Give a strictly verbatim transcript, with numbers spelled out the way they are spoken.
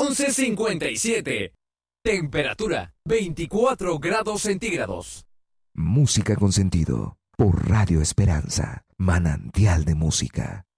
once cincuenta y siete. Temperatura veinticuatro grados centígrados. Música con sentido por Radio Esperanza, manantial de música.